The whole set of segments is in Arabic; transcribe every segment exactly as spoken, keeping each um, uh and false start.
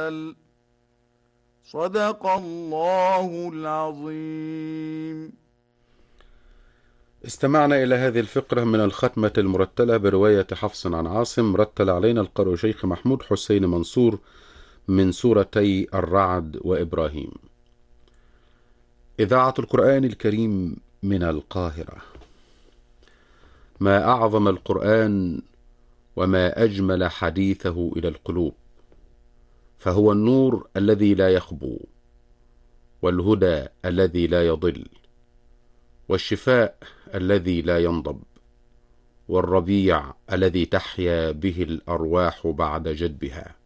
وجل. صدق الله العظيم. استمعنا إلى هذه الفقرة من الختمة المرتلة برواية حفص عن عاصم. رتل علينا القارئ شيخ محمود حسين منصور من سورتي الرعد وإبراهيم. إذاعة القرآن الكريم من القاهرة. ما أعظم القرآن وما أجمل حديثه إلى القلوب، فهو النور الذي لا يخبو، والهدى الذي لا يضل، والشفاء الذي لا ينضب، والربيع الذي تحيا به الأرواح بعد جدبها.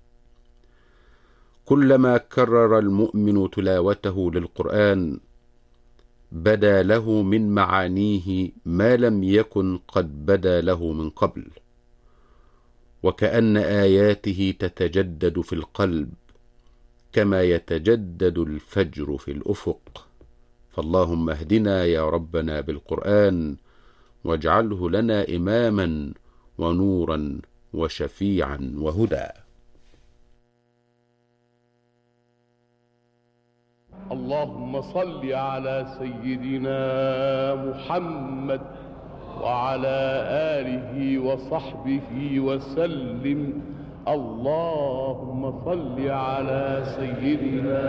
كلما كرر المؤمن تلاوته للقرآن بدا له من معانيه ما لم يكن قد بدا له من قبل، وكأن آياته تتجدد في القلب كما يتجدد الفجر في الأفق. فاللهم اهدنا يا ربنا بالقرآن، واجعله لنا إماما ونورا وشفيعا وهدى. اللهم صل على سيدنا محمد وعلى آله وصحبه وسلم. اللهم صل على سيدنا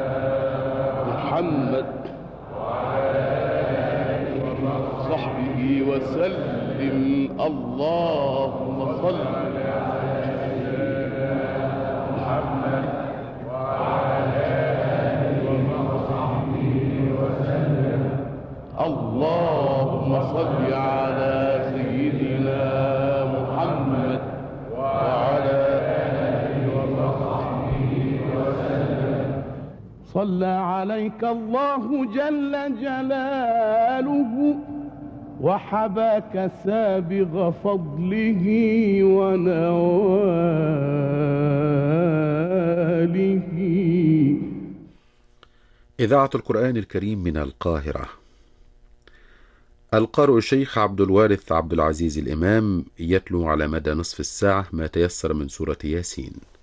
محمد وعلى آله وصحبه وسلم. اللهم صل على سيدنا محمد وعلى آله وصحبه وسلم. اللهم صل على سيدنا محمد وعلى آله وصحبه وسلم. صلى عليك الله جل جلاله وحباك سابغ فضله ونواله. إذاعة القرآن الكريم من القاهرة. القارئ الشيخ عبد الوارث عبد العزيز الإمام يتلو على مدى نصف الساعة ما تيسر من سورة ياسين.